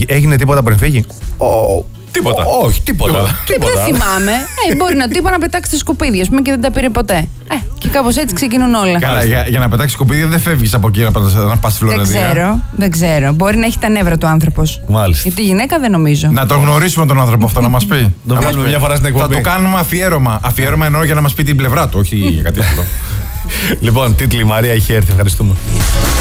Έγινε τίποτα πριν φύγει? Τίποτα. Όχι, τίποτα. Δεν θυμάμαι. Μπορεί να του είπα να πετάξει τα σκουπίδια, πούμε, και δεν τα πήρε ποτέ. Και κάπως έτσι ξεκινούν όλα. Καλά, για να πετάξει σκουπίδια δεν φεύγει από εκεί να πα στη Φλωρεντία. Δεν ξέρω. Μπορεί να έχει τα νεύρα του άνθρωπος. Μάλιστα. Γιατί η γυναίκα δεν νομίζω. Να τον γνωρίσουμε τον άνθρωπο αυτό, να μα πει. Το βγάλουμε μια φορά στην εκπομπή. Θα το κάνουμε αφιέρωμα. Αφιέρωμα εννοώ για να μα πει την πλευρά του, όχι για κάτι άλλο. Λοιπόν, τίτλοι, Μαρία έχει έρθει. Ευχαριστούμε.